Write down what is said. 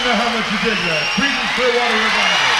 know how much you dig that. Creedence Clearwater Revival.